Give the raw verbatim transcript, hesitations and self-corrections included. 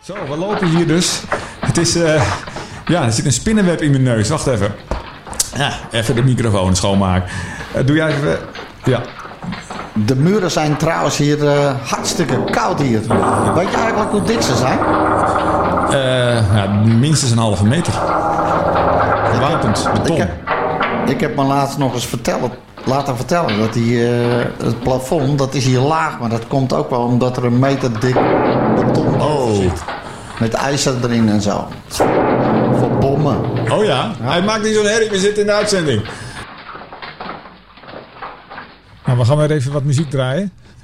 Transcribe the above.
Zo, we lopen hier dus. Het is, uh, ja, er zit een spinnenweb in mijn neus. Wacht even. Ja, even de microfoon schoonmaken. Uh, doe jij even... Ja. De muren zijn trouwens hier uh, hartstikke koud hier. Weet je eigenlijk hoe dik ze zijn? Uh, ja, minstens een halve meter. Gewapend, beton. Ik heb, ik heb me laatst nog eens vertellen, laten vertellen dat die, uh, het plafond, dat is hier laag. Maar dat komt ook wel omdat er een meter dik beton oh. zit. Met ijzer erin en zo. Voor bommen. Oh ja? Hij maakt niet zo'n herrie, we zitten in de uitzending. Nou, we gaan weer even wat muziek draaien.